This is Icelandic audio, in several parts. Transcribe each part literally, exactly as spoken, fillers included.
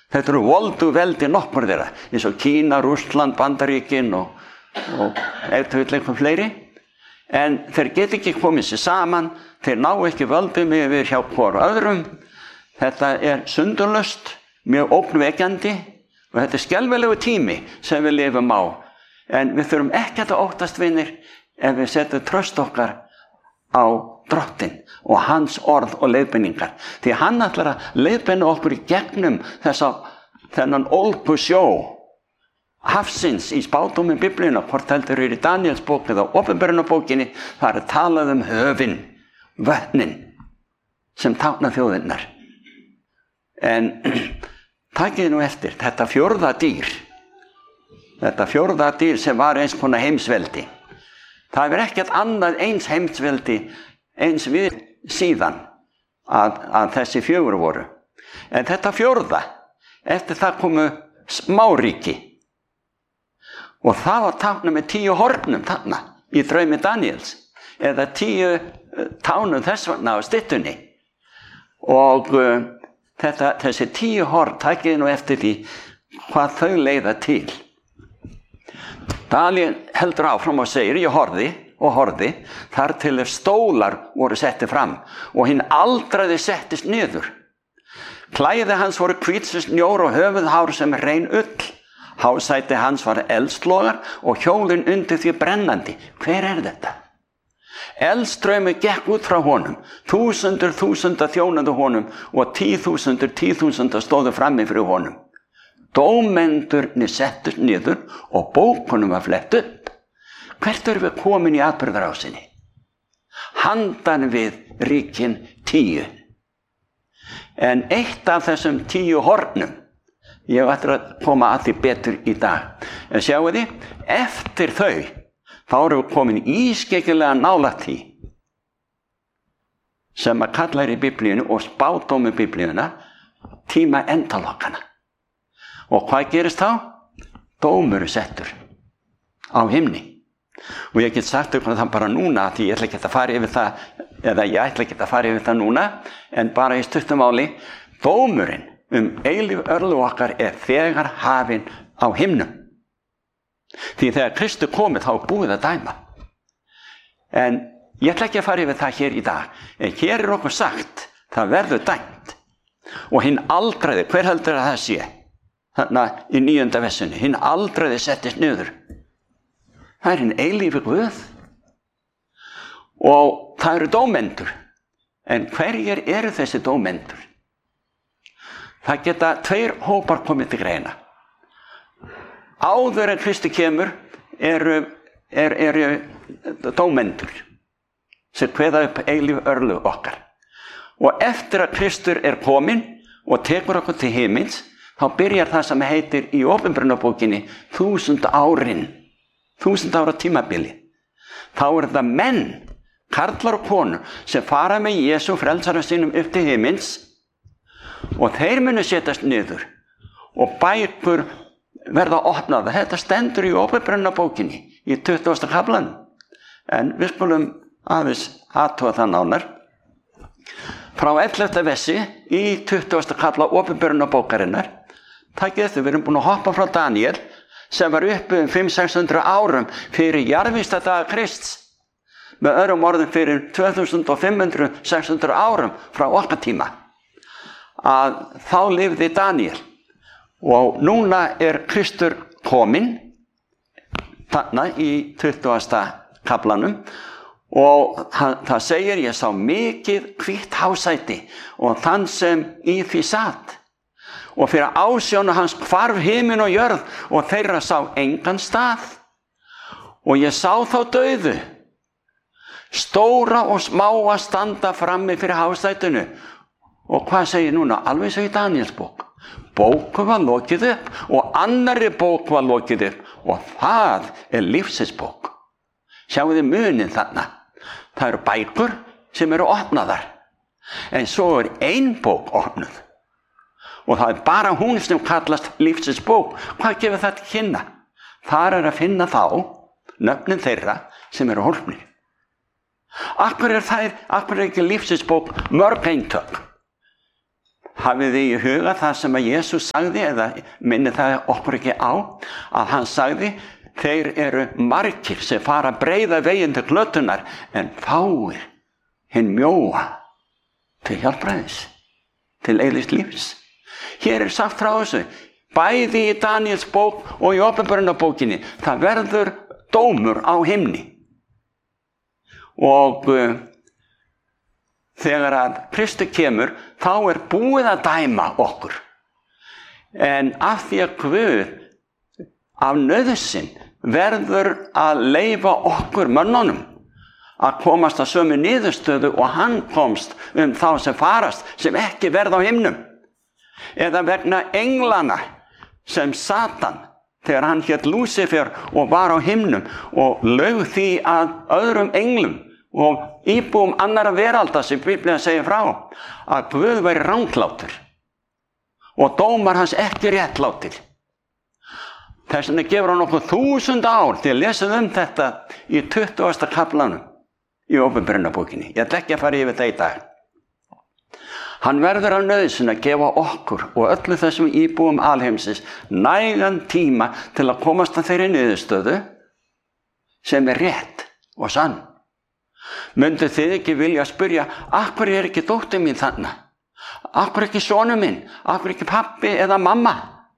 Þetta eru voldu veldi nokkur þeirra, eins og Kína, Rússland, Bandaríkin og, og eitthvað eitthvað fleiri. En þeir get ekki komið sér saman, þeir ná ekki völdum yfir hjá hvor öðrum. Þetta er sundurlaust, mjög ógnvekjandi og þetta er skelfilegu tími sem við lifum á. En við þurfum ekki að óttast, vinir, ef við setjum tröst okkar á Drottinn og hans orð og leiðbeiningar. Því hann ætlar að leiðbeina okkur í gegnum þessa, þennan ólgu sjó hafsins í spádómi Biblíuna, hvort heldur er í Daníels bók eða Opinberunarbókinni, það er talað um höfin, vötnin sem tákna þjóðirnar. En takið nú eftir, þetta fjórða dýr, þetta fjórða dýr sem var eins konar heimsveldi. Það er ekkert annað eins heimsveldi eins við síðan að, að þessi fjögur voru. En þetta fjórða, eftir það komu smáríki. Og það var táknað með tíu hornum þarna í draumi Daníels. Eða tíu tánum þess vegna á styttunni. Og uh, þetta, þessi tíu horn, takið nú eftir því hvað þau leiða til. Daníel heldur áfram og segir, ég horfði og horfði, þar til stólar voru setti fram og hinn aldraði settist niður. Klæði hans voru hvítsins snjór og höfuðhár sem rein ull. Hásæti hans var eldslogar og hjólin undir því brennandi. Hver er þetta? Eldstraumi gekk út frá honum, þúsundur þúsunda þjónuðu honum og tíþúsundur tíþúsunda stóðu frammi fyrir honum. Dómendurnir settust niður og bókunum var flett upp. Hvert erum við komin í atburðarásinni? Handan við ríkin tíu. En eitt af þessum tíu hornum, ég ætla að koma að því betur í dag. En sjáu þið, eftir þau, þá erum við komin ískeikilega nálægt því sem að kalla er í Biblíunni og spádómi Biblíuna tíma endalokkana. Og hvað gerist þá? Dómur er settur á himni. Og ég get sagt ykkur það bara núna, því ég ætla ekki að fara yfir það, eða ég ætla ekki að fara yfir það núna, en bara í stuttum máli, dómurinn um eilíf örlög okkar er þegar hafinn á himnum. Því þegar Kristur komið þá er búið að dæma. En ég ætla ekki að fara yfir það hér í dag, en hér er okkur sagt, það verður dæmt. Og hinn aldraði, hver heldur að það sé? Þarna í níunda versunni, hinn aldraði settist niður. Það er hinn eilífi Guð. Og það eru dómendur. En hverjir eru þessi dómendur? Það geta tveir hópar komið til greina. Áður en Kristi kemur eru, er, eru dómendur sem kveða upp eilíf örlög okkar. Og eftir að Kristur er kominn og tekur okkur til himins, þá byrjar það sem heitir í Opinberunarbókinni þúsund árin, þúsund ára tímabili. Þá er það menn, karlar og konur, sem fara með Jesú frelsara sínum upp til himins og þeir munu setjast niður og bækur verða opnaða. Þetta stendur í Opinberunarbókinni í tuttugasta kaflanum. En við skulum aðeins athuga það nánar. Frá ellefta versi í tuttugasta kafla Opinberunarbókarinnar, takið eftir, við erum búin að hoppa frá Daníel sem var uppi um fimm til sex hundruð árum fyrir jarðvígsdaga Krists, með öðrum orðum fyrir tvö þúsund fimm hundruð til sex hundruð árum frá okkar tíma, að þá lifði Daníel. Og núna er Kristur kominn þarna í tuttugasta kaflanum og það segir, ég sá mikið hvítt hásæti og þann sem í því sat. Og fyrir ásjónu hans hvarf himin og jörð og þeirra sá engan stað. Og ég sá þá dauðu, stóra og smáa standa frammi fyrir hásætinu. Og hvað segir núna? Alveg svo í Daníels bók. Bóku var lokið upp og annarri bók var lokið upp og það er lífsins bók. Sjáu þið munin þarna. Það eru bækur sem eru opnaðar. En svo er ein bók opnuð. Og það er bara hún sem kallast lífsins bók. Hvað gefur það til kynna? Þar er að finna þá nöfnin þeirra sem eru hólpnir. Akkur er það, akkur er ekki lífsins bók mörg eintök? hafið þið í huga það sem að Jesús sagði, eða minni það okkur ekki á, að hann sagði, þeir eru margir sem fara að breiða veginn til glötunar, en fáir hinn mjóa til hjálpræðis, til eilífs lífs. Hér er sagt frá þessu, bæði í Daníels bók og í Åpenbarunarbókinni, það verður dómur á himni. Og uh, þegar að Kristur kemur, þá er búið að dæma okkur. En af því að Guð af nauðsyn verður að leyfa okkur mönnunum að komast að sömu niðurstöðu og hann komst um þá sem farast, sem ekki verða á himnum. Eða vegna englana sem Satan, þegar hann hét Lúsifer og var á himnum og laug því að öðrum englum og íbúum annara veralda sem Biblían segir frá, að Guð væri ranglátur og dómar hans ekki réttlátir. Þess vegna gefur hann okkur þúsund ár til að lesa um þetta í tuttugasta kaflanum í Åpenbarunarbókinni. Ég ætla ekki að fara yfir það í dag. Hann verður af nauðsyn að gefa okkur og öllu þessum íbúum alheimsins nægan tíma til að komast að þeirri niðurstöðu sem er rétt og sann. Myndu þið ekki vilja spyrja, af hverju er ekki dóttir mín þarna? Af hverju ekki sonur minn? Af hverju ekki pabbi eða mamma?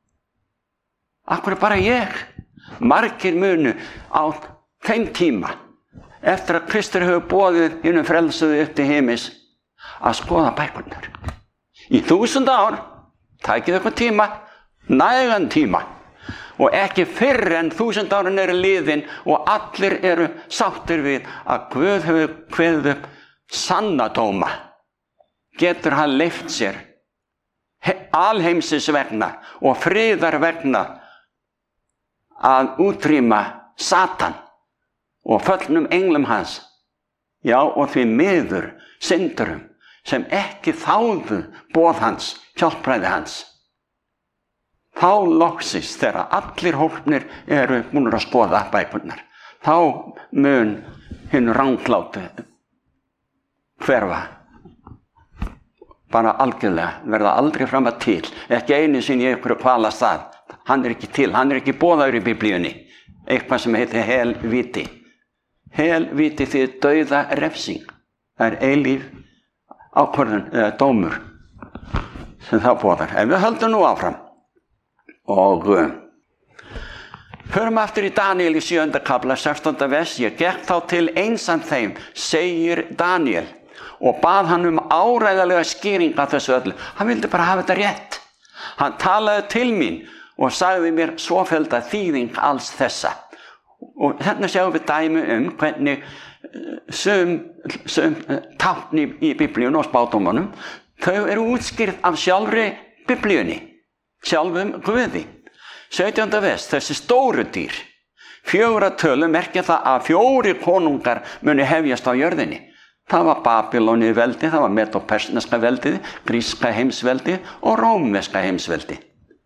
Af hverju bara ég? Margir munu á þeim tíma, eftir að Kristur hefur boðið hinum frelsuðu upp til heimis, að skoða bækurnar. Í þúsund ár, tækið ykkur tíma, nægan tíma, og ekki fyrr en þúsund árin eru liðin og allir eru sáttir við að Guð hefur kveðið upp sanna dóma. Getur hann leyft sér alheimsins vegna og friðar vegna að útrýma Satan og föllnum englum hans, já, og því miður syndurum sem ekki þáðu boð hans, hjálpræði hans. Þá loksins, þegar allir hólpnir eru múnir að skoða bækurnar, þá mun hinn ranglátu hverfa, bara algjörlega, verða aldrei fram að til, ekki einu sinni í einhverju kvalastað. Hann er ekki til, hann er ekki boðaður í Biblíunni, eitthvað sem heitir helvíti. Helvíti því dauða refsing. Það er eilíf ákvörðun eða dómur sem það boðar. En við höldum nú áfram og uh, förum aftur í Daníel í sjöunda kafla, sextánda vers. Ég gekk þá til eins af þeim, segir Daníel, og bað hann um áreiðanlega skýring af þessu öllu. Hann vildi bara hafa þetta rétt. Hann talaði til mín og sagði mér svofellda þýðing alls þessa. Og þarna sjáum við dæmi um hvernig sum, sum tákn í, í Biblíun og spádómunum, þau eru útskýrð af sjálfri Biblíunni, sjálfum Guði. sautjánda vers, þessi stóru dýr, fjögurra tölu merkja það að fjórir konungar muni hefjast á jörðinni. Það var Babyloni veldi, það var Medo-persneska veldið, gríska heimsveldið og rómverska heimsveldið.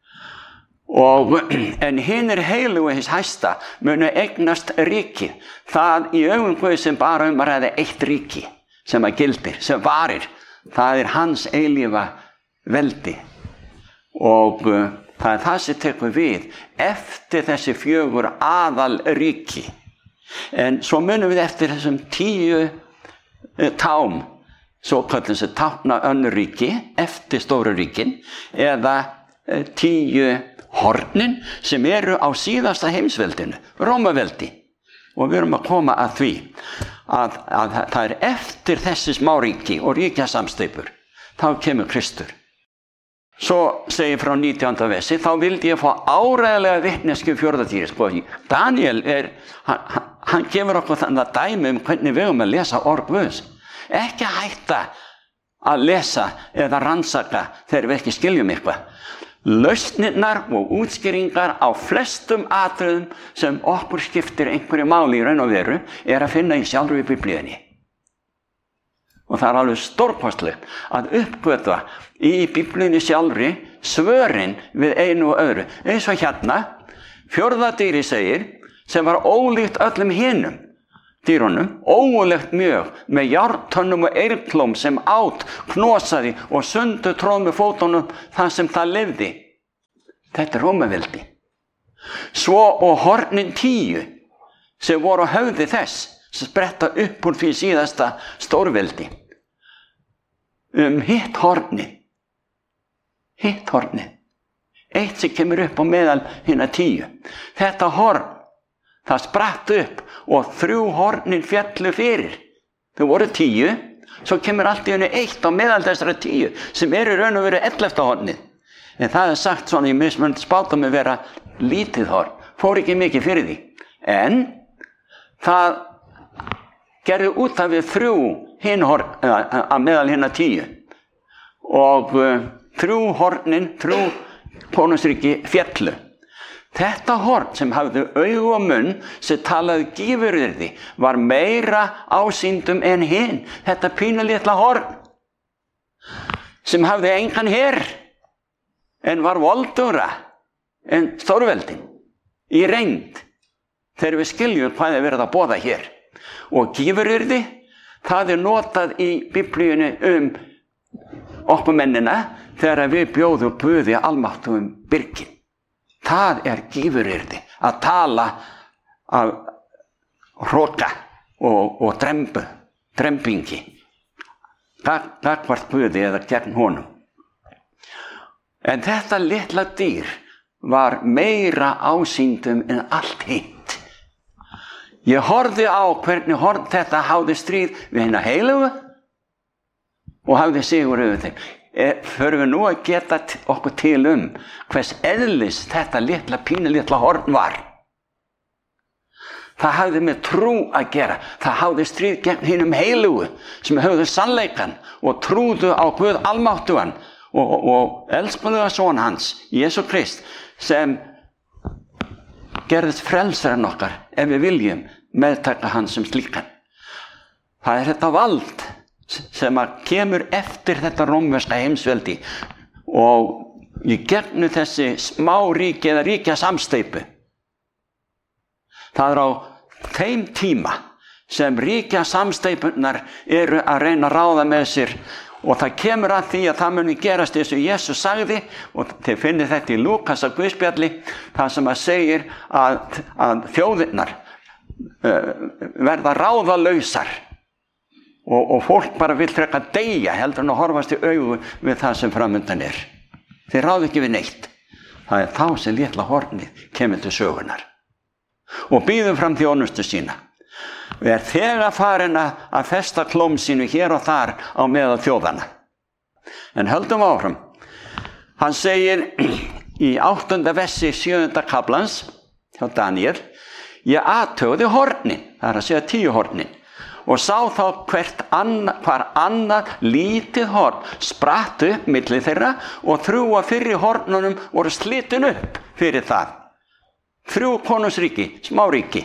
Og, en hinir heilugu hins hæsta munu eignast ríki, það í augum Guðs sem bara um að ræða eitt ríki sem að gildir, sem varir, það er hans eilífa veldi. Og uh, það er það sem tekur við eftir þessi fjögur aðal ríki. En svo munum við eftir þessum tíu uh, tám, svo kallum sem tákna önnur ríki eftir stóru ríkin, eða uh, tíu hornin sem eru á síðasta heimsveldinu, Rómaveldi. Og við erum að koma að því að, að það er eftir þessi smáríki og ríkjasamsteypur, þá kemur Kristur. Svo segir frá nítjánda versi, þá vildi ég fá áreiðanlega vitneskju um fjórða dýrið. Sko, Daníel er, hann, hann gefur okkur þannig að dæmi um hvernig við höfum að lesa orð Guðs. Ekki hætta að lesa eða rannsaka þegar við ekki skiljum eitthvað. Lausnirnar og útskýringar á flestum atriðum sem okkur skiptir einhverju máli í raun og veru er að finna í sjálfri Biblíunni. Og það er alveg stórkostlegt að uppgötva í Biblíunni sjálfri svörin við einu og öðru. Eins og hérna, fjórða dýri segir, sem var ólíkt öllum hinum, dýrunum, ógulegt mjög, með járntönnum og eyrklóm sem át, knosaði og sundu tróð með fótunum þar sem það lifði. Þetta er Rómaveldi. Svo og hornin tíu sem voru á höfði þess, sem spretta upp úr því síðasta stórveldi. Um hitt horni, hitt horni, eitt sem kemur upp á meðal hinna tíu. Þetta horn, það spratt upp og þrjú hornin fjallu fyrir. Þau voru tíu, svo kemur allt í henni eitt á meðal þessara tíu sem eru raun og veru ellefta hornið. En það er sagt svona í mismunandi spátum að vera lítið horn, fór ekki mikið fyrir því. En það gerði út af við þrjú hinn horn að meðal hinna tíu. Og uh, þrjú hornin, þrjú konungsríki fjallu. Þetta horn sem hafði augu og munn sem talaði gífuryrði var meira ásýndum en hinn. Þetta pínulitla horn sem hafði engan her en var voldugra en stórveldin í reynd þegar við skiljum hvað er verið að boða hér. Og gífuryrði, það er notað í Biblíunni um okkur mennina þegar við bjóðum Guði almáttugum byrgin. Það er gífuryrði að tala af hroka og, og drembu, drembingi, gagnvart Guði eða gegn honum. En þetta litla dýr var meira ásýndum en allt hitt. Ég horfði á hvernig horn þetta hafði stríð við hina heilugu og hafði sigur yfir þeim. Förum við nú að geta okkur til um hvers eðlis þetta litla pínu litla horn var. Það hafði með trú að gera. Það hafði stríð gegn hinum heilugu sem höfðu sannleikan og trúðu á Guð almáttugan og, og, og elskulega son hans, Jesú Krist, sem gerðist frelsarinn okkar ef við viljum meðtaka hans sem slíkan. Það er þetta vald sem að kemur eftir þetta rómverska heimsveldi og í gegnum þessi smá ríki eða ríkja samsteypu. Það er á þeim tíma sem ríkja samsteypunar eru að reyna að ráða með sér og það kemur að því að það muni gerast eins og Jesús sagði og þið finnir þetta í Lúkas að Guðspjalli það sem að segir að, að þjóðirnar uh, verða ráðalausar. Og, og fólk bara vill frekar deyja heldur en að horfast í augu við það sem framundan er. Þeir ráðu ekki við neitt. Það er þá sem litla hornið kemur til sögunar. Og býður fram þjónustu sína. Og er þegar farin að festa klóm sínu hér og þar á meðal þjóðana. En höldum áfram. Hann segir í áttunda versi sjöunda kaflans hjá Daniel: Ég athugaði hornin, það er að segja tíu hornin. Og sá þá hvert annað, hvar annað lítið horn spratt upp milli þeirra og þrjú af fyrri hornunum voru slitin upp fyrir það. Þrjú konungsríki, smáríki.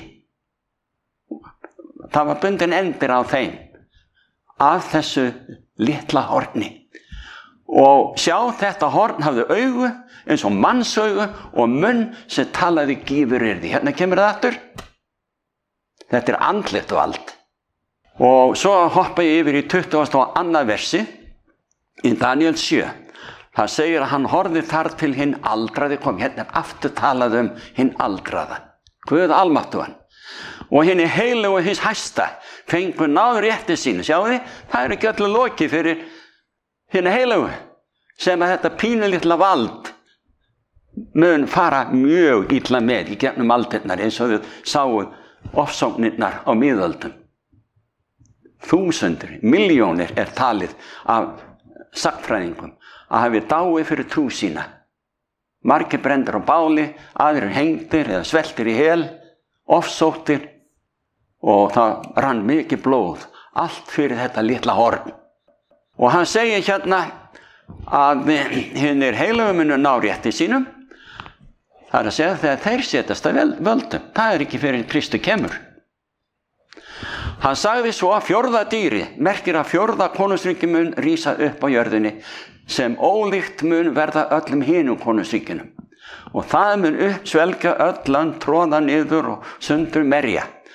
Það var bundin endir á þeim af þessu litla horni. Og sjá, þetta horn hafði augu eins og mannsaugu og munn sem talaði gífuryrði. Hérna kemur það aftur. Þetta er andlegt vald. Og svo hoppa ég yfir í tuttugasta og annað versi í Daniel sjö. Það segir að hann horfði þar til hinn aldraði kom. Hérna er aftur talað um hinn aldraða. Guð almáttugan. Og hinn er heilugu hins hæsta. Fengu náður rétti sínu. Sjáu þið? Það er ekki öllu lokið fyrir hinn heilugu. Sem að þetta pínulitla vald mun fara mjög illa með í gegnum aldirnar eins og við sáu ofsóknirnar á miðöldum. Þúsundir, milljónir er talið af sagnfræðingum að hafi dáið fyrir trú sína. Margir brenndir á báli, aðrir hengdir eða sveltir í hel, ofsóttir og það rann mikið blóð, allt fyrir þetta litla horn. Og hann segir hérna að hinnir heilugu munu ná rétti sínum, það er að segja þegar þeir setjast að völdum, það er ekki fyrir Kristu kemur. Hann sagði svo að fjórða dýri merkir að fjórða konungsríki mun rísa upp á jörðinni sem ólíkt mun verða öllum hinum konungsríkinum. Og það mun uppsvelgja öll land, tróða niður og sundur merja.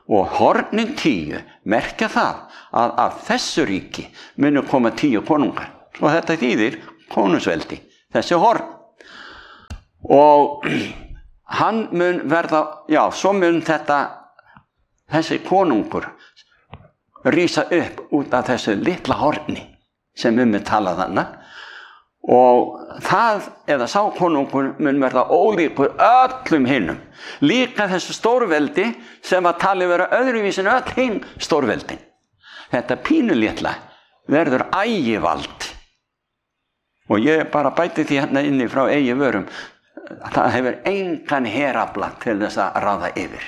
Og hornin tíu merkja það að af þessu ríki munu koma tíu konungar. Og þetta þýðir konungsveldi, þessi horn. Og hann mun verða, já, svo mun þetta, þessi konungur rísa upp út af þessu litla horni sem um er talað þarna. Og það, eða sá konungur mun verða ólíkur öllum hinnum. Líka þessu stórveldi sem var talið vera öðruvísin öll hinn stórveldin. Þetta pínulitla verður ægivald. Og ég bara bæti því hérna inni frá eigi vörum. Það hefur engan herafla til þess að ráða yfir.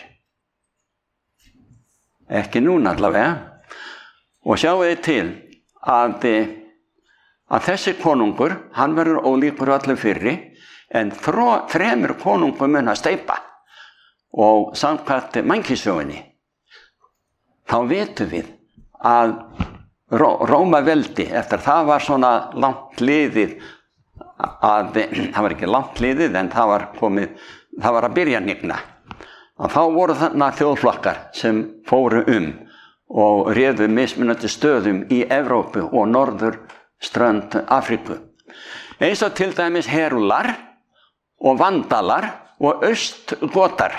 Ekki núna allavega. Og sjáu þið til að að þessi konungur, hann verður ólíkur öllum fyrri, en þró, þremur konungur mun að steypa. Og samkvæmt mannkynssögunni, þá vitum við að Ró, Rómaveldi, eftir það var svona langt liðið, að, það var ekki langt liðið, en það var komið, það var að byrja nýgna. Að þá voru þarna þjóðflokkar sem fóru um og réðu mismunandi stöðum í Evrópu og norður strönd Afríku. Eins og til dæmis Herular og Vandalar og Austgotar.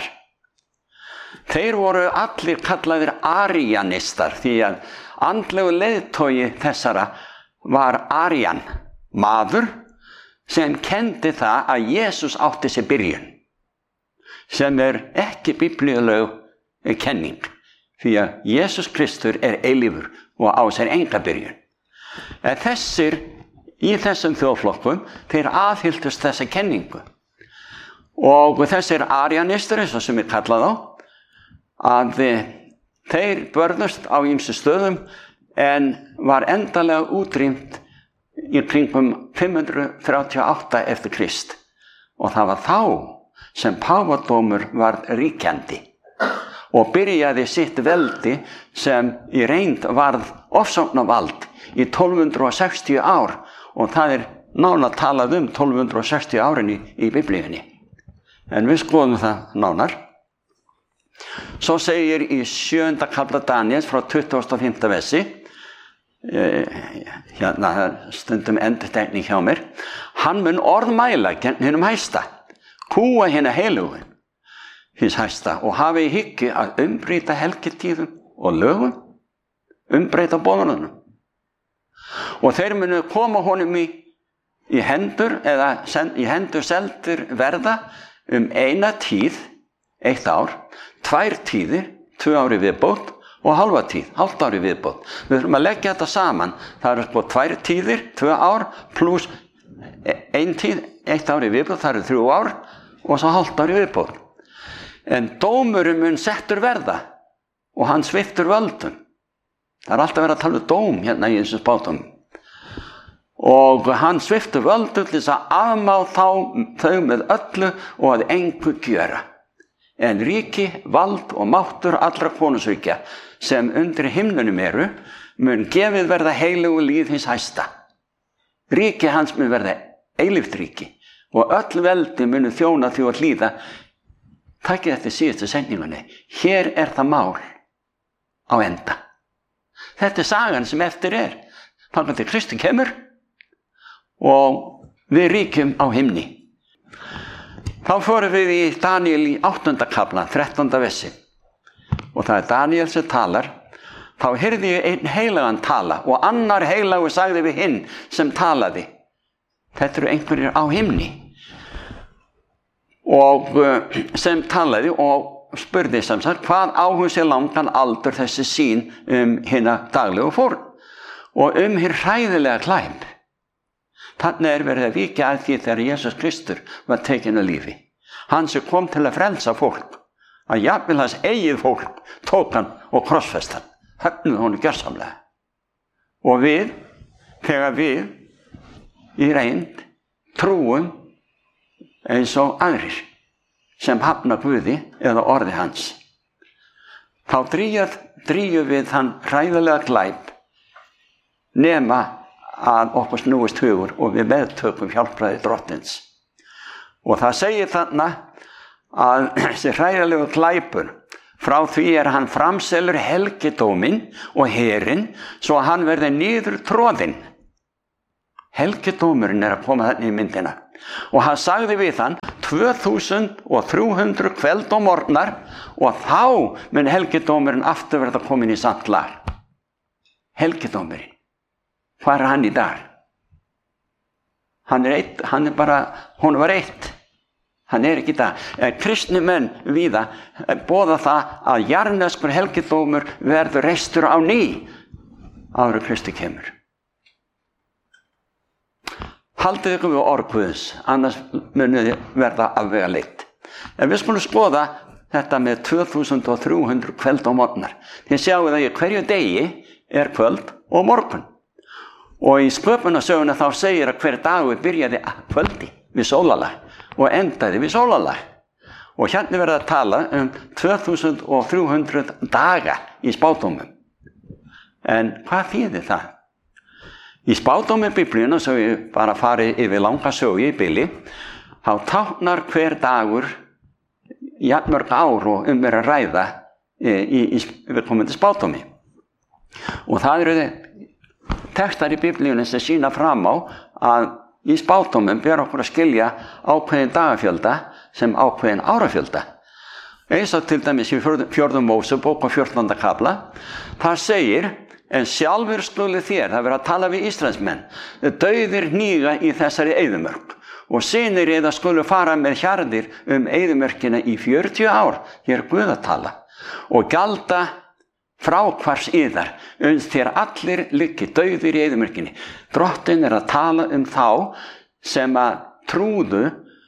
Þeir voru allir kallaðir arianistar því að andlegu leiðtogi þessara var Arian, maður sem kendi það að Jesús átti sér byrjun, sem er ekki biblíuleg kenning, því að Jesús Kristur er eilífur og á sér enga byrjun. En þessir, í þessum þjóðflokkum, þeir aðhylltust þessa kenningu. Og þessir arianistar, eins og sem ég kallað á, að þeir börðust á ýmsum stöðum en var endanlega útrýmt í kringum fimm hundruð þrjátíu og átta eftir Krist. Og það var þá sem páfadómur var ríkjandi og byrjaði sitt veldi sem í reynd varð ofsóknarvald í tólf hundruð sextíu ár, og það er nánar talað um tólf hundruð sextíu árin í, í biblíunni. En við skoðum það nánar. Svo segir í sjöunda kafla Daníels frá tuttugasta og fimmta versi, eh, hérna stundum endurtekning hjá mér, hann mun orðmæla gegn hinum hæsta, kúa hina heilugu hins hæsta og hafi í hyggju að umbreyta helgitíðum og lögum, umbreyta boðunum. Og þeir munu koma honum í, í hendur eða send, í hendur seldur verða um eina tíð, eitt ár, tvær tíðir, tvö ári viðbót og halva tíð, halvt ári viðbót. Við þurfum að leggja þetta saman. Það eru sko tvær tíðir, tvö ár, pluss ein tíð, eitt ári viðbót, það eru þrjú ár og svo halvt ári viðbót. En dómurum mun settur verða og hann sviptur völdum. Það er alltaf verið að tala um dóm hérna í þessum spátum. Og hann sviptur völdum til þess að afmá þá, þau með öllu og að engu gjöra. En ríki, vald og máttur allra konungsríkja sem undir himnunum eru mun gefið verða heilugu líð hins hæsta. Ríki hans mun verða eilíft ríki og öll veldi munu þjóna því að hlýða. Takkið eftir síðustu sendingunni. Hér er það mál á enda. Þetta er sagan sem eftir er. Þannig til Kristi kemur og við ríkjum á himni. Þá fórum við í Daníel í áttunda kafla, þrettánda versi. Og það er Daníel sem talar. Þá heyrði ég einn heilagan tala og annar heilagur sagði við hinn sem talaði. Þetta eru einhverjir á himni. Og sem talaði og spurði sem sagt, hvað á hún sér langan aldur þessi sín um hina daglegu fórn og um hér hræðilega klæm. Þannig er verið að víkja að því þegar Jesús Kristur var tekinn af lífi. Hann sem kom til að frelsa fólk, að jafnvel hans eigið fólk tók hann og krossfest hann, höfnuð honum gjörsamlega. Og við, þegar við í reynd trúum eins og aðrir sem hafna Guði eða orði hans, þá drýjum við hann hræðilega glæp nema að okkur snúist hugur og við meðtökum hjálpræði drottins. Og það segir þarna að þessi hræðilegu glæpur Frá því er hann framselur helgidóminn og herinn svo að hann verði niður tróðinn. Helgidómurinn er að koma þarna í myndina. Og hann sagði við hann tvö þúsund þrjú hundruð kveld og morgnar og þá mun helgidómurinn aftur verða komin í samt lag. Helgidómurinn. Hvað er hann í dag? Hann er eitt, hann er bara, hún var eitt. Hann er ekki í dag. Kristni menn víða boða það að jarðneskur helgidómur verður reistur á ný áður en Kristi kemur. Haldið ykkur við orð Guðs, annars munið þið verða afvegaleitt. En við skulum skoða þetta með tvö þúsund þrjú hundruð kvöld og morgnar. Þið sjáu það í hverju degi er kvöld og morgun. Og í sköpunarsöguna þá segir að hver dagur byrjaði að kvöldi við sólarlag og endaði við sólarlag. Og hérna verða að tala um tvö þúsund þrjú hundruð daga í spádómum. En hvað þýðir það? Í spádómi Biblíuna, svo ég bara farið yfir langa sögu í bili, þá táknar hver dagur jafnmörg ár og um er að ræða í, í, í viðkomandi spádómi. Og það eru textar í Biblíunni sem sýna fram á að í spádómum ber okkur að skilja ákveðin dagafjölda sem ákveðin árafjölda. Eins og til dæmis í fjórðu Mósebók og fjórtánda kafla, það segir: en sjálfur skulu þér, það verður að tala við Ísraelsmenn, dauðir hníga í þessari eyðimörk og synir eða skulu fara með hjarðir um eyðimörkina í fjörutíu ár, hér er Guð að tala, og gjalda fráhvars yðar, uns þér allir liggi dauðir í eyðimörkinni. Drottinn er að tala um þá sem að trúðu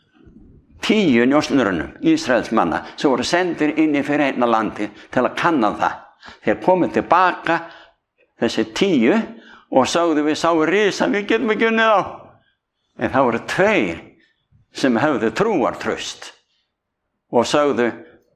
tíu njósnurunum Ísraelsmanna sem voru sendir inn í fyrir einna landi til að kanna það. Þeir komið tilbaka þessi tíu og sagðu við sáu risa, við getum ekki unnið á. En það voru tveir sem höfðu trúartraust og sagðu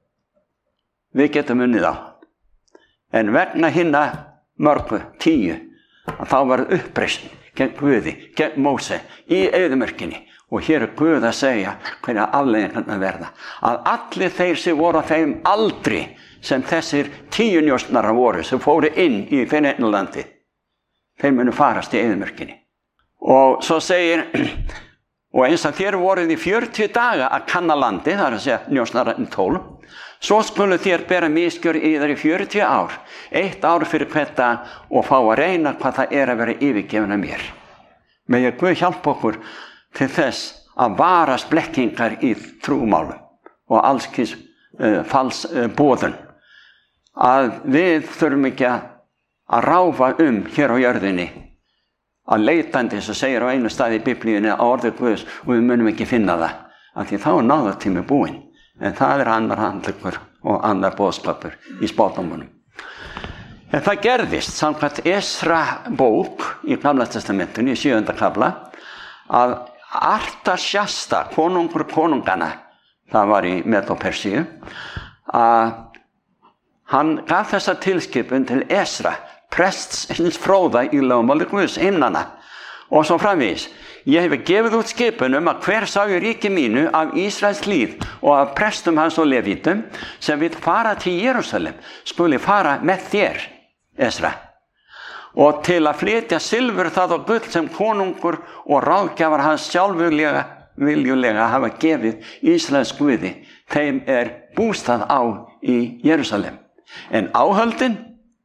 við getum unnið á. En vegna hinna mörgu tíu að þá var uppreisn gegn Guði, gegn Móse í eyðimörkinni. Og hér er Guð að segja hverja afleiðingarnar verða. Að allir þeir sem voru á þeim aldri sem þessir tíu njósnarar voru sem fóru inn í Feneyjarlandi, þeir munu farast í eyðimörkinni. Og svo segir, og eins að þér voruð í fjörutíu daga að kanna landi, það er að segja njósnararnir tólf, svo skulu þér bera misgjör í þar í fjörutíu ár, eitt ár fyrir hvert dag og fá að reyna hvað það er að vera yfirgefin af mér. Megi Guð hjálpa okkur til þess að varast blekkingar í trúmálum og allskins uh, fals uh, boðun. Að við þurfum ekki að ráfa um hér á jörðinni að leitandi, sem segir á einu staði í Biblíunni, á orði Guðs, og við munum ekki finna það, af því þá er náðartími búinn. En það er annar handlegur og annar boðskapur í spádómunum. En það gerðist samkvæmt Esra bók í Gamla testamentinu í sjöunda kafla að Artasjasta, konungur konungana, það var í Medo-Persíu, að hann gaf þessa tilskipun til Esra, prests hins fróða í lögmáli Guðs innanna, og svo framvegis. Ég hef gefið út skipun um að hver sá í ríki mínu af Ísraels hlíð og af prestum hans og levítum sem vill fara til Jerúsalem skuli fara með þér, Esra, og til að flytja silfur það og gull sem konungur og ráðgjafar hans sjálfurlega viljulega hafa gefið Ísraels Guði, þeim er bústað á í Jerúsalem. En áhöldin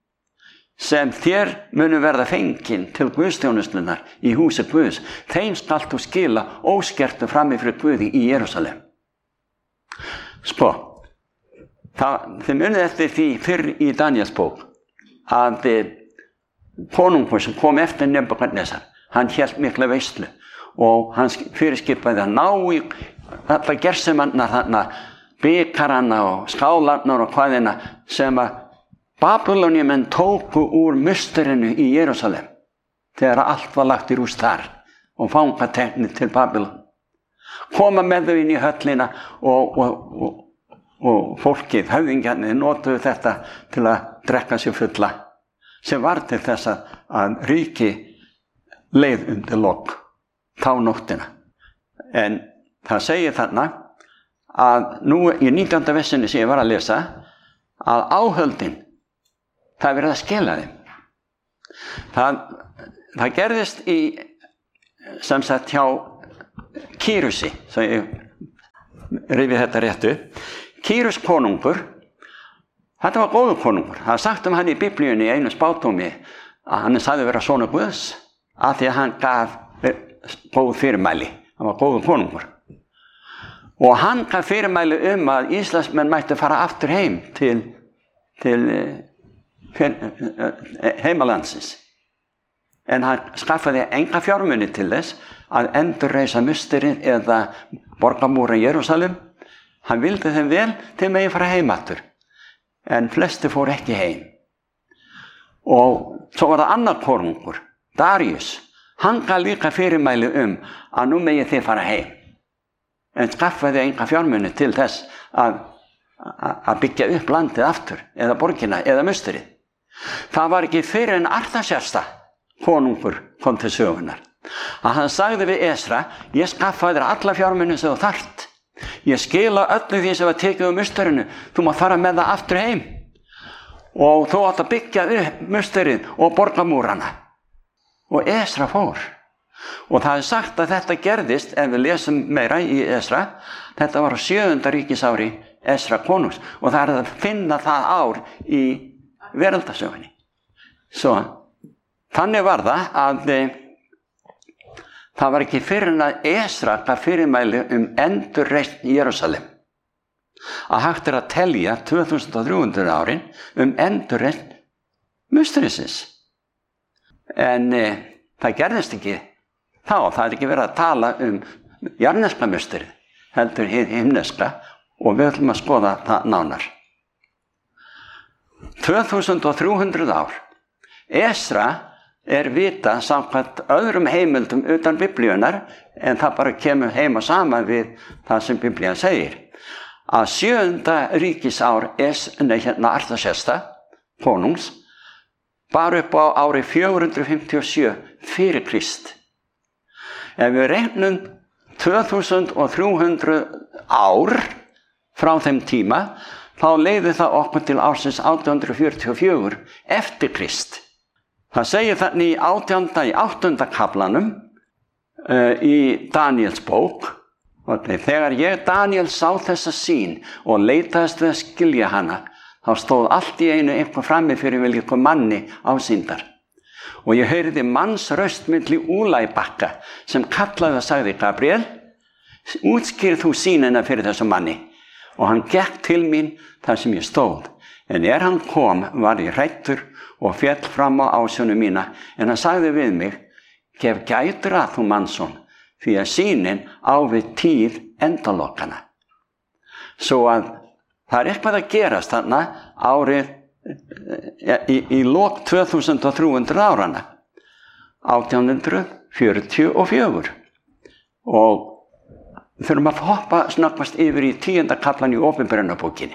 sem þér munu verða fengin til Guðsþjónustunnar í húsi Guðs, þeim skalt þú skila óskertu frammi fyrir Guði í Jerúsalem. Sko, það, þið munið eftir því fyrr í Daniels bók að konungur sem kom eftir Nebúkadnesar, hann hélt mikla veislu og hann fyrirskipaði að ná í alla gersemannar þarna, bikaranna og skálarnar og hvaðina sem að Babyloniumenn tóku úr musturinu í Jerúsalem þegar allt var lagt í rúst þar og fangateknir til Babylon. Koma með þau inn í höllina og, og, og, og fólkið, höfðingjarnir, notuðu þetta til að drekka sér fulla, sem var til þess að ríki leið undir lok þá nóttina. En það segir þarna að nú í nítjánda versinni sem ég var að lesa að áhöldin, það verið að skila þeim. Það, það gerðist í, sem sagt, hjá Kírusi, svo ég rifi þetta réttu. Kírus konungur, þetta var góður konungur. Það er sagt um hann í Biblíunni í einu spádómi að hann sagði vera sonur Guðs af því að hann gaf góð fyrirmæli. Hann var góður konungur. Og hann gaf fyrirmæli um að Íslandsmenn mættu fara aftur heim til, til heimalandsins. En hann skaffaði enga fjármuni til þess að endurreisa musterið eða borgarmúra í Jerúsalem. Hann vildi þeim vel til megi fara heim aftur. En flesti fór ekki heim. Og svo var það annar konungur, Darius. Hann gaf líka fyrirmæli um að nú megi þið fara heim. En skaffaði enga fjármuni til þess að, að byggja upp landið aftur, eða borgina, eða musterið. Það var ekki fyrir en Artaxerxes konungur kom til sögunar. Að hann sagði við Esra, ég skaffaði þér alla fjármuni sem þú þarft. Ég skila öllu því sem var tekið um musterinu, þú mátt fara með það aftur heim. Og þú átt að byggja upp musterið og borgarmúrana. Og Esra fór. Og það er sagt að þetta gerðist, ef við lesum meira í Esra, þetta var á sjöunda ríkisári Esra konungs og það er að finna það ár í veraldasögunni. Svo, þannig var það að e, það var ekki fyrir en að Esra gaf fyrirmæli um endurreisn í Jerúsalem. Að hægt er að telja tvö þúsund og þrjú hundruð árin um endurreisn musterisins. En e, það gerðist ekki þá, það er ekki verið að tala um jarneska musterið, heldur himneska og við ætlum að skoða það nánar. tvö þúsund og þrjú hundruð ár. Esra er vita samkvæmt öðrum heimildum utan Biblíunar en það bara kemur heim og saman við það sem Biblían segir. Að sjöunda ríkisár es, nei, hérna Artaxerxes konungs bar upp á ári fjögur hundruð fimmtíu og sjö fyrir Krist. Ef við reiknum tvö þúsund og þrjú hundruð ár frá þeim tíma, þá leiði það okkur til ársins átján hundruð fjörutíu og fjögur eftir Krist. Það segir þannig í átjánda í áttunda kaflanum uh, í Daníels bók, og þegar ég Daníel sá þessa sýn og leitaðist við að skilja hana, þá stóð allt í einu eitthvað frammi fyrir vilja eitthvað manni ásýndar. Og ég heyrði manns röst milli Úla í bakka sem kallaði og sagði, Gabriel, útskýrð þú sýnina fyrir þessum manni. Og hann gekk til mín þar sem ég stóð. En er hann kom var ég hræddur og féll fram á ásjónu mína. En hann sagði við mig, gef gætur að þú mannsson, því að sýnin á við tíð endalokana. Svo að það er eitthvað að gerast þarna árið í, í lok tvö þúsund og þrjú hundruð árana, átján hundruð fjörutíu og fjögur. Og þurfum að hoppa snakkast yfir í tíunda kaflan í Opinberunarbókinni.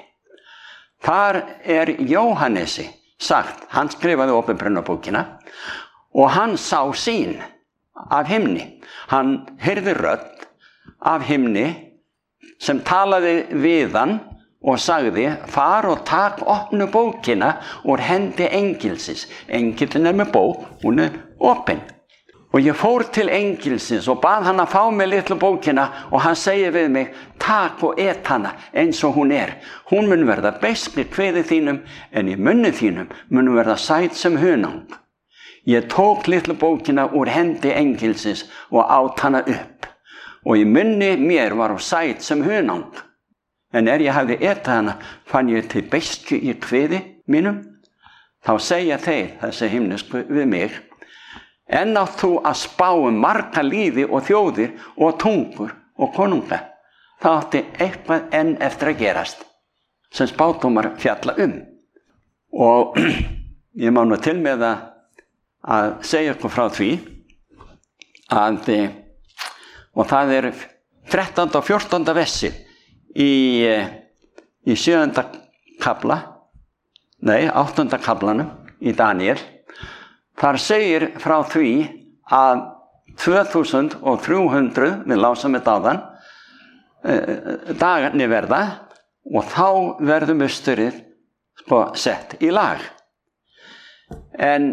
Þar er Jóhannesi sagt, hann skrifaði Opinberunarbókina og hann sá sýn af himni. Hann heyrði rödd af himni sem talaði við hann og sagði, far og tak opnu bókina úr hendi engilsins. Engillin er með bók, hún er opin. Og ég fór til engilsins og bað hann að fá mig litlu bókina og hann segir við mig, tak og et hana eins og hún er. Hún mun verða beisk í kviði þínum en í munni þínum mun verða sæt sem hunang. Ég tók litlu bókina úr hendi engilsins og át hana upp. Og í munni mér var hún sæt sem hunang. En er ég hafði etið hana, fann ég til beisku í kviði mínum. Þá segja þeir, þessi himnesku við mig, en átt þú að spá um marga líði og þjóðir og tungur og konunga. Það átti eitthvað enn eftir að gerast, sem spádómar fjalla um. Og ég má nú til með að, að segja ykkur frá því, að, og það er þrettánda og fjórtánda versi, Í, í sjöunda kafla, nei, áttunda kaflanum í Daníel, þar segir frá því að tvö þúsund og þrjú hundruð, við lásum þetta áðan, dagarnir verða og þá verður musturið sko sett í lag. En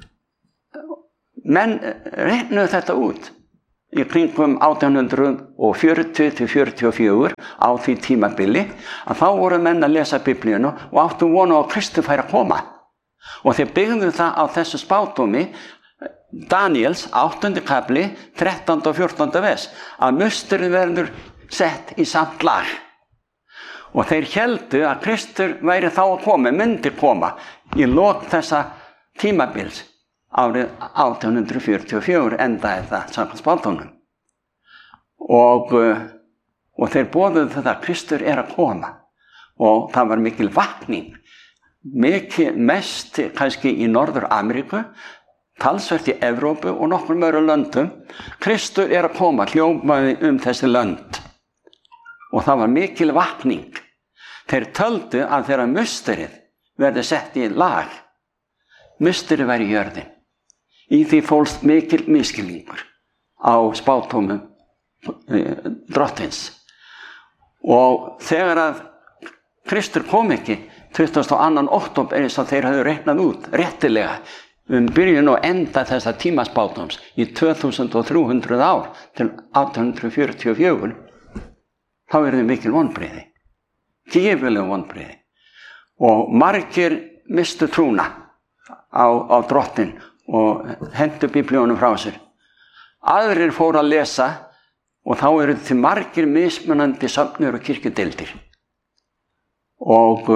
menn reiknuðu þetta út í kringum átján hundruð fjörutíu til fjörutíu og fjögur á því tímabili að þá voru menn að lesa Biblíuna og áttu vona á að Kristur færi að koma. Og þeir byggðu það á þessu spádómi Daniels áttundi kafli þrettánda og fjórtánda vers að musturinn verður sett í samt lag. Og þeir héldu að Kristur væri þá að koma, myndi koma í lok þessa tímabils árið átján hundruð fjörutíu og fjögur endaði það samkvæmt spádómnum. Og, og þeir boðuðu þetta að Kristur er að koma og það var mikil vakning, mikil mest kannski í Norður Ameríku, talsvert í Evrópu og nokkrum öðrum löndum. Kristur er að koma, hljómaði um þessi lönd og það var mikil vakning. Þeir töldu að þeirra musterið verði sett í lag, musterið væri í jörðin. Í því fólst mikil misskilningur á spádómum e, drottins. Og þegar að Kristur kom ekki tuttugasta og annan október eins og þeir hafðu reiknað út réttilega um byrjun og enda þessa tímaspádóms í tvö þúsund og þrjú hundruð ár til átján hundruð fjörutíu og fjögur, þá eru þau mikil vonbrigði, gífurleg vonbrigði. Og margir mistu trúna á, á drottin og hentu Biblíunum frá sér. Aðrir fóru að lesa og þá eru til margir mismunandi söfnur og kirkjudeildir. Og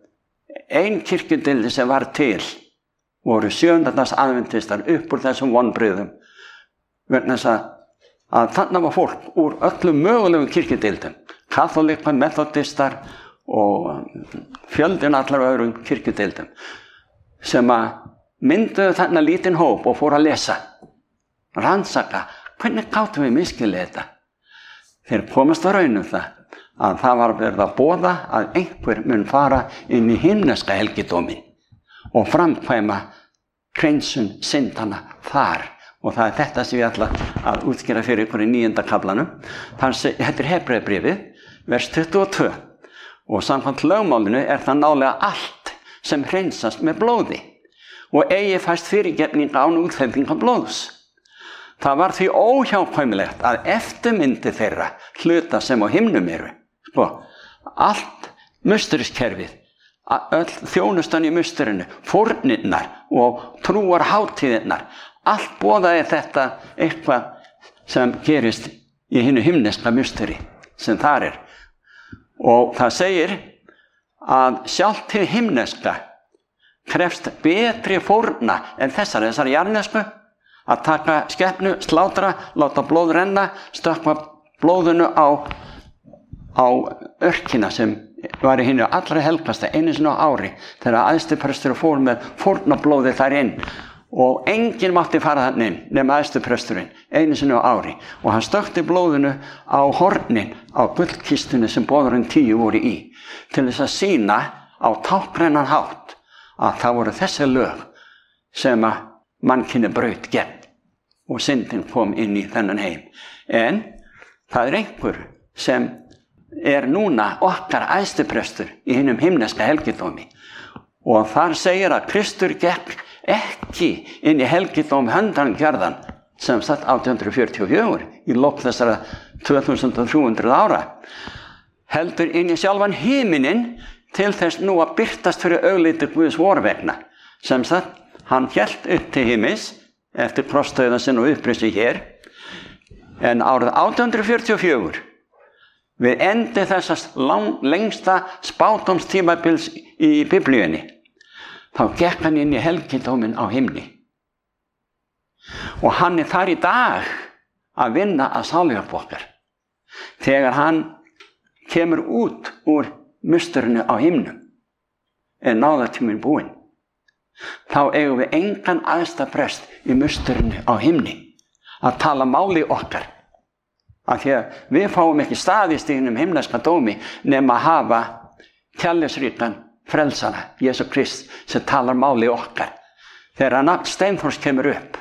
ein kirkjudeildi sem var til voru sjöundags aðventistar upp úr þessum vonbrigðum vegna þess að, að þarna var fólk úr öllum mögulegum kirkjudeildum, katholikar, methodistar og fjöldin allar öðrum kirkjudeildum sem að mynduðu þarna lítinn hóp og fóru að lesa, rannsaka, hvernig gátum við misskilið þetta? Þeir komast að raunum það, að það var verið að boða að einhver mun fara inn í himneska helgidómin og framkvæma hreinsun syndana þar. Og það er þetta sem ég ætla að útskýra fyrir ykkur í níunda kaflanum. Þetta er Hebreubréfið, vers tuttugu og tvö. Og samkvæmt lögmálinu er það nálega allt sem hreinsast með blóði og eigi fæst fyrirgefning án útþendingar blóðs. Það var því óhjákvæmilegt að eftirmyndi þeirra hluta sem á himnum eru. Sko, allt musteriskerfið, öll þjónustan í musterinu, fórnirnar og trúarhátíðirnar, allt boðaði þetta eitthvað sem gerist í hinu himneska musteri sem þar er. Og það segir að sjálft hið himneska krefst betri fórna en þessar, þessar jarðnesku, að taka skepnu, slátra, láta blóð renna, stökkva blóðinu á, á örkina sem var í hinu allra helgasta einu sinni á ári þegar æðstiprestur fór með fórnablóði þar inn og enginn mátti fara þannig inn nema æðstipresturinn einu sinni á ári og hann stökkti blóðinu á hornin á gullkistunni sem boðurinn tíu voru í til þess að sýna á táknrænan hátt að það voru þessi lög sem að mannkyni braut gegn og syndin kom inn í þennan heim. En það er einhver sem er núna okkar æðstiprestur í hinum himneska helgidómi og þar segir að Kristur gekk ekki inn í helgidóm handangjörðan sem satt átján hundruð fjörutíu og fjögur í lok þessara tvö þúsund og þrjú hundruð ára, heldur inn í sjálfan himininn til þess nú að birtast fyrir augliti Guðs vorvegna, sem sagt hann hélt upp til himins eftir krossdauðan sinn og upprisi hér, en árið átján hundruð fjörutíu og fjögur við endi þessast lang, lengsta spádómstímabils í Biblíunni, þá gekk hann inn í helgidóminn á himni. Og hann er þar í dag að vinna að sáluhjálp okkar. Þegar hann kemur út úr musturinu á himnum, er náðartíminn búinn. Þá eigum við engan æðsta prest í musturinu á himni að tala máli okkar. Af því að við fáum ekki staðist í hinum himneska dómi nema að hafa kærleiksríkan frelsara, Jesú Krist, sem talar máli okkar. Þegar nafn Steinþórs kemur upp,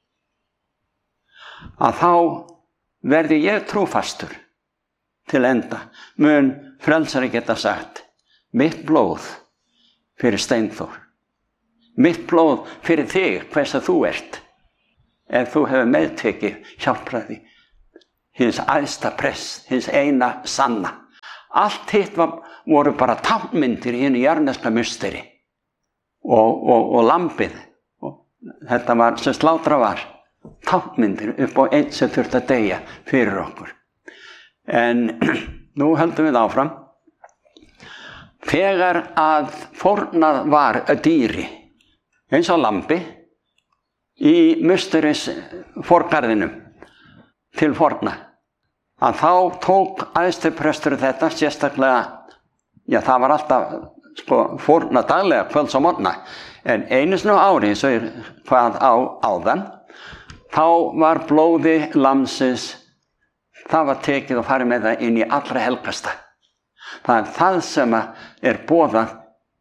að þá verði ég trúfastur til enda, mun frelsari geta sagt, mitt blóð fyrir Steinþór. Mitt blóð fyrir þig, hvers að þú ert. Ef þú hefur meðtekið hjálpræði, hins æðsta prest, hins eina sanna. Allt hitt var, voru bara táknmyndir í hinu jarðneska musteri og, og, og lambið. Og þetta var, sem slátra var, táknmyndir upp á einn sem þurfti að deyja fyrir okkur. En nú höldum við áfram. Þegar að fórnað var dýri, eins og lambi, í musteris forgarðinum til forna, að þá tók æðstiprestur þetta sérstaklega, já það var alltaf sko fórna daglega, kvölds og morgna, en einu sinni á ári, eins og hvað á áðan, þá var blóði lamsins, það var tekið og farið með það inn í allra helgasta. Það er það sem er boðað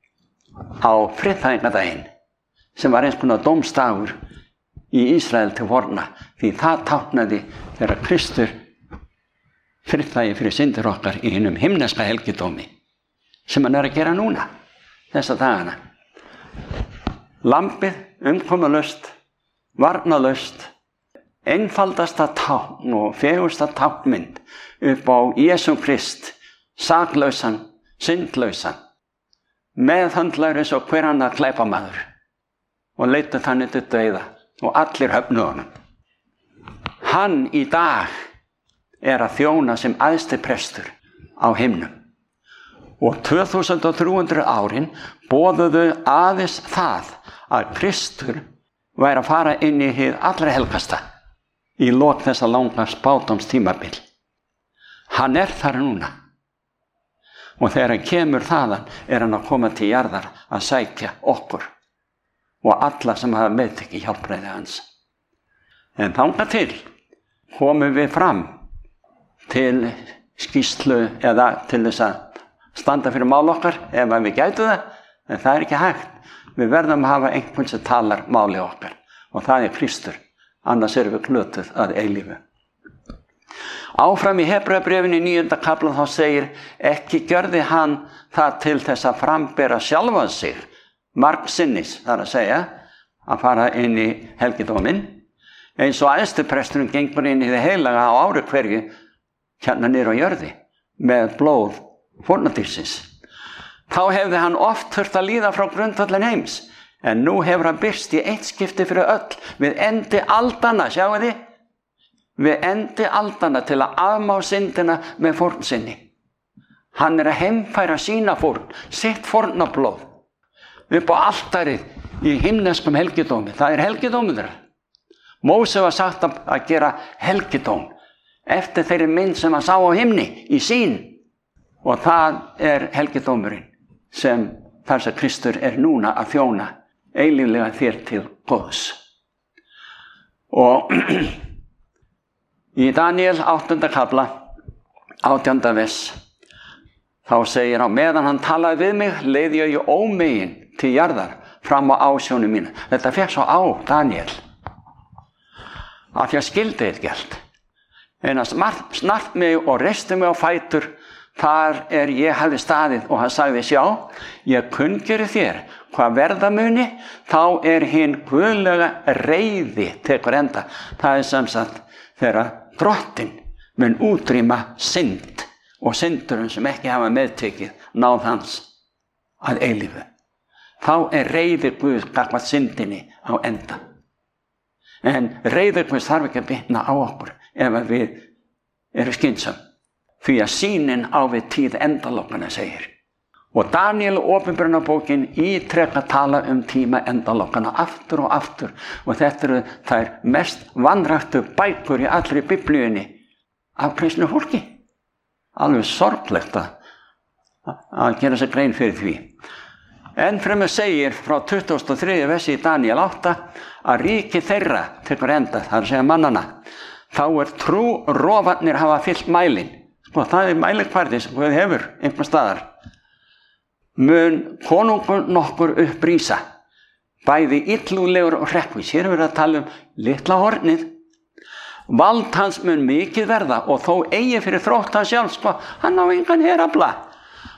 á friðþægingadaginn, sem var eins konar dómsdagur í Ísrael til forna, því það táknaði þegar Kristur friðþægi fyrir syndir okkar í hinum himneska helgidómi, sem hann er að gera núna, þessa dagana. Lambið, umkomulaust, varnalaust, einfaldasta tákn og fegursta táknmynd upp á Jesú Krist, saklausan, syndlausan, meðhandlaður eins og hver annar glæpamaður og leitað þannig til dauða og allir höfnuðu honum. Hann í dag er að þjóna sem æðsti prestur á himnum. Og tvö þúsund þrjú hundruð árin boðuðu aðeins það að Kristur væri að fara inn í hið allra helgasta í lok þessa langa spádómstímabil. Hann er þar núna. Og þegar hann kemur þaðan er hann að koma til jarðar að sækja okkur og alla sem hafa meðtekið hjálpræði hans. En þangað til komum við fram til skýrslu eða til þess að standa fyrir mál okkar ef við gætu það, en það er ekki hægt. Við verðum að hafa einhvern sem talar máli okkar og það er Kristur, annars erum við glötuð að eilífu. Áfram í Hebreabréfinu í níunda kafla þá segir, ekki gjörði hann það til þess að frambera sjálfan sig margsinnis, þar að segja, að fara inn í helgidóminn, eins og æðstipresturinn gengur inn í það heilaga á ári hverju hérna niður á jörði með blóð fórnardýrsins. Þá hefði hann oft þurft að líða frá grundvöllin heims, en nú hefur hann birst í eitt skipti fyrir öll við endi aldanna, sjáu þið? Við endi aldanna til að afmá syndina með fórn sinni. Hann er að heimfæra sína fórn, sitt fórnablóð, upp á altarið í himneskum helgidómi. Það er helgidómur þeirra. Móse var sagt að gera helgidóm eftir þeirri mynd sem hann sá á himni í sín. Og það er helgidómurinn sem þar sem Kristur er núna að þjóna eilíflega þér til góðs. Og í Daniel áttunda kafla, átjánda vers, þá segir á meðan hann talaði við mig, leið ég í ómegin til jarðar fram á ásjónu mínu. Þetta fekk svo á Daniel, af því að skildi eitt gælt. En hann snart mig og reisti mig á fætur, þar er ég hafði staðið og hann sagði, sjá, ég kunngjöri þér hvað verða muni, þá er hinn guðlega reiði tekur enda. Það er sem sagt þegar drottinn mun útrýma synd og syndurinn sem ekki hafa meðtekið náð hans að eilífu. Þá er reiði Guð gagnvart syndinni á enda. En reiði Guð þarf ekki að bitna á okkur ef við erum skynsam. Því að sýnin á við tíð endalokkana segir. Og Daniel opinberunarbókin ítrekka tala um tíma endalokkana aftur og aftur. Og þetta eru þær mest vanræktu bækur í allri biblíunni af kristnu fólki. Alveg sorglegt að, að gera sér grein fyrir því. En fremur segir frá tuttugasta og þriðja versi í Daniel átta að ríki þeirra tekur enda, það er að segja mannana. Þá er trú rofarnir hafa fyllt mælin. Og það er mælikvarði sem Guð hefur einhver staðar. Mun konungur nokkur upprísa, bæði illúlegur og hrekkvís. Hér er verið að tala um litla hornið. Vald hans mun mikið verða og þó eigi fyrir þrótt hans sjálf, sko, hann á engan herafla.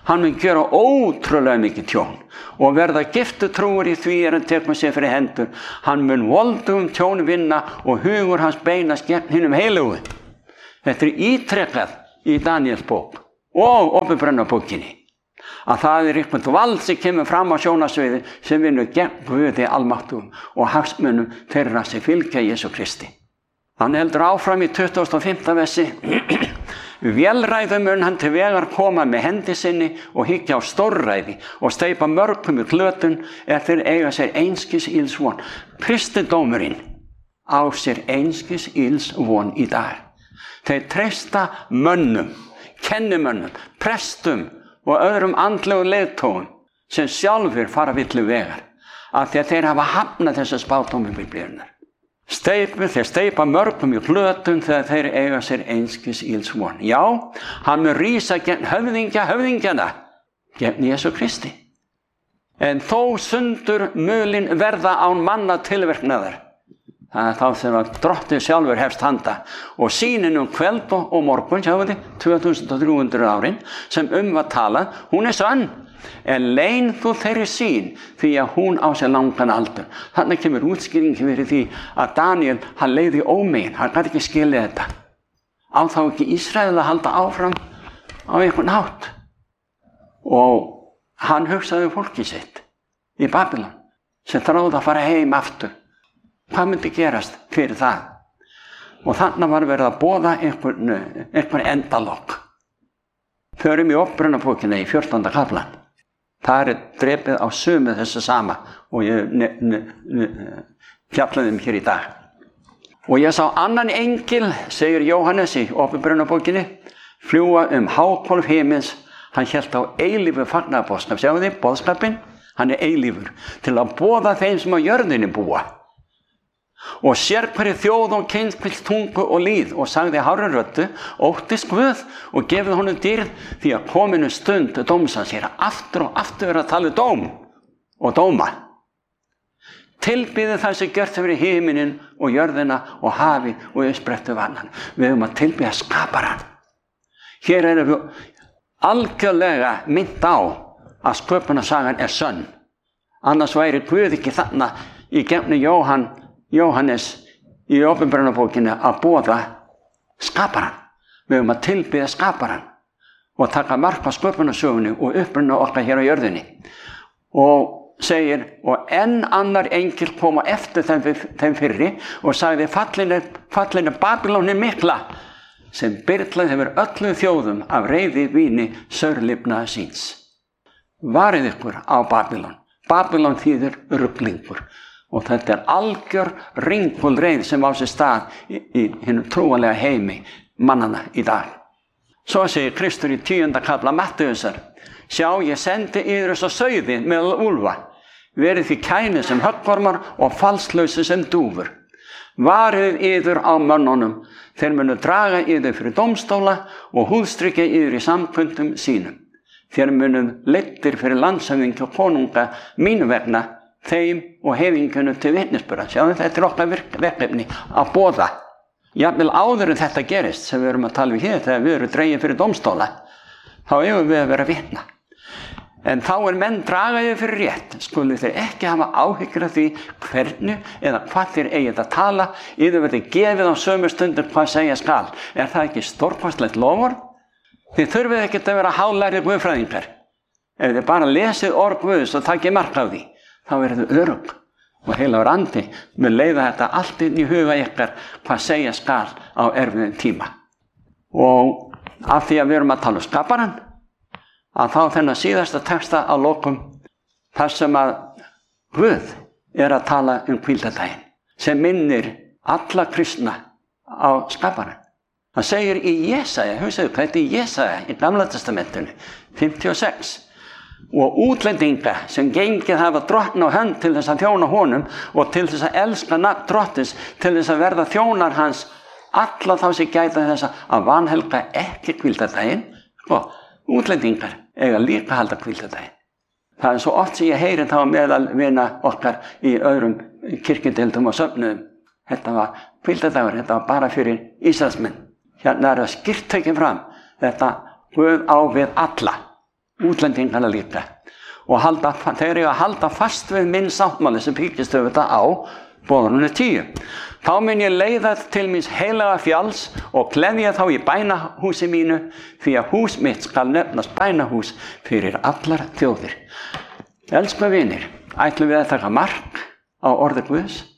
Hann mun gera ótrúlega mikið tjón og verða giftutrúur í því er hann tekur sér fyrir hendur. Hann mun voldugum tjón vinna og hugur hans beinast gegn hinum heilugu. Þetta er ítrekað í Daníels bók og Åpenbarunarbókinni að það er eitthvað vald sem kemur fram á sjónasviði sem vinnur gegn Guði almáttugum og hagsmunum þeirra sem fylgja Jesú Kristi. Hann heldur áfram í tuttugasta og fimmta versi. Vélræðum mun hann til vegar koma með hendi sinni og hyggja á stórræði og steypa mörgum í glötun er þeir eiga sér einskis ills von. Kristindómurinn á sér einskis ills von í dag. Þeir treysta mönnum, kennimönnum, prestum og öðrum andlegu leiðtogum sem sjálfur fara villu vegar af því að þeir hafa hafnað þessa spádómi Biblíunnar. Steypu, þeir steypa mörgum í glötun þegar þeir eiga sér einskis ills von. Já, hann mun rísa gegn höfðingja höfðingjana, gegn Jesú Kristi. En þó sundur mulin verða án manna tilverknaðar. Það er þá þegar drottið sjálfur hefst handa og sýnin um kveld og morgun, sjáum við, tvö þúsund og þrjú hundruð árin sem um var talað, hún er sann. En leyn þú þeirri sýn því að hún á sér langan aldur. Þannig kemur útskýring fyrir því að Daníel, hann leiði ómegin, hann gæti ekki skilja þetta. Á þá ekki Ísrael að halda áfram á einhvern hátt. Og hann hugsaði fólkið sitt í Babylon sem þráði að fara heim aftur. Hvað myndi gerast fyrir það? Og þannig var verið að boða einhvern, einhvern endalokk. Förum í Åpenbarunarbókina í fjórtánda kaflan. Það er drepið á sömu þessu sama og ég fjallaði um hér í dag. Og ég sá annan engil, segir Jóhannes í Åpenbarunarbókinni, fljúga um háhvolf himins. Hann hélt á eilífu fagnaðarboðskap. Sjáu þið, boðskapinn, hann er eilífur til að boða þeim sem á jörðinni búa. Og sér hverju þjóð og kynskvill tungu og líð og sagði hárri röddu, óttist Guð og gefið honum dýrð því að kominu stund dómsans hér aftur og aftur verið að tala um dóm og dóma. Tilbýði það sem gjört hefur í himinin og jörðina og hafi og uppsprettu vannan. Við höfum að tilbýða skaparann. Hér erum við algjörlega mynd á að sköpunarsagan er sönn. Annars væri Guð ekki þarna í gefni Jóhann Jóhannes í Åpenbarunarbókinni að boða skaparann. Við höfum að tilbiðja skaparann og taka mark á sköpunarsögunni og uppruna okkar hér á jörðinni. Og segir, og enn annar engil kom á eftir þeim, þeim fyrri og sagði fallinu, fallinu Babylónin mikla sem byrlaði hefur öllum þjóðum af reiði víni saurlifnaða síns. Varið ykkur á Babylon. Babylon þýðir ruglingur. Og þetta er algjör ringulreið sem á sér stað í, í hinum trúanlega heimi mannana í dag. Svo segir Kristur í tíunda kafla Mattheusar, sjá ég sendi yður þess að sauði meðal úlfa, verið því kæni sem höggormar og falslausi sem dúfur. Varið yður á mönnunum, þeir munu draga yður fyrir dómstóla og húðstrykja yður í samkundum sínum. Þeir munu leiddir fyrir landshöfðingja og konunga mínu vegna, þeim og heiðingunum til vitnisburðar. Sjáðu, þetta er okkar verkefni að boða. Jafnvel áður en þetta gerist, sem við erum að tala við hér, þegar við erum dregin fyrir dómstóla, þá eigum við að vera vitna. En þá er menn dragaðið fyrir rétt, skulu þeir ekki hafa áhyggjur af því hvernig eða hvað þeir eigið að tala, yfir verði gefið á sömu stundur hvað segja skal. Er það ekki stórkostlegt lofur? Þið þurfið ekki að vera hálærið guðfræðingar. Ef þið bara lesið orð Guðs og takið mark á því, þá er þetta örugg og heilagur andi með leiða þetta allt inn í huga ykkar hvað segja skal á erfiðum tíma. Og af því að við erum að tala um skaparann, að þá þennan síðasta texta á lokum þar sem að Guð er að tala um hvíldardaginn sem minnir alla kristna á skaparann. Það segir í Jesaja, hugsaðu hvað þetta er í Jesaja í Gamla testamentinu, fimmtíu og sex. Og útlendinga sem gengið hafa drottna á hönd til þess að þjóna honum og til þess að elska nafn drottins, til þess að verða þjónar hans, alla þá sem gæta þess að vanhelga ekki hvíldardaginn, og útlendingar eiga líka halda hvíldardaginn. Það er svo oft sem ég heyri þá meðal vina okkar í öðrum kirkjudeildum og söfnuðum. Þetta var hvíldardagur, þetta var bara fyrir Ísraelsmenn. Hérna er það skýrt tekið fram, þetta Guð á við alla. útlendingana líka. Og halda, þeir eru að halda fast við minn sáttmáli sem byggist auðvitað á boðorðinu tíu. Þá mun ég leiða til míns heilaga fjalls og gleðja þá í bænahúsi mínu, því að hús mitt skal nefnast bænahús fyrir allar þjóðir. Elsku vinir, ætlum við að taka mark á orði Guðs?